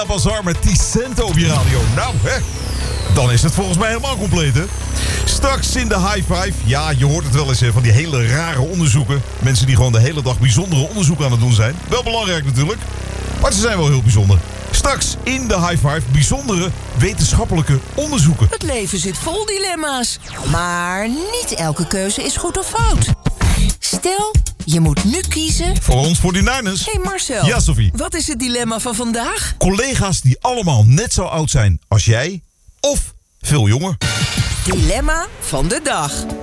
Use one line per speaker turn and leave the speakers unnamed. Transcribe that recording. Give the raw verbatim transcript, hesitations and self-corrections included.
Bazaar met tien cent op je radio. Nou, hè. Dan is het volgens mij helemaal compleet, hè. Straks in de high five. Ja, je hoort het wel eens, hè, van die hele rare onderzoeken. Mensen die gewoon de hele dag bijzondere onderzoeken aan het doen zijn. Wel belangrijk natuurlijk. Maar ze zijn wel heel bijzonder. Straks in de high five bijzondere wetenschappelijke onderzoeken.
Het leven zit vol dilemma's. Maar niet elke keuze is goed of fout. Stel, je moet nu kiezen...
Voor ons voor die Niners.
Hé hey Marcel.
Ja, Sophie.
Wat is het dilemma van vandaag?
Collega's die allemaal net zo oud zijn als jij... of veel jonger.
Dilemma van de dag.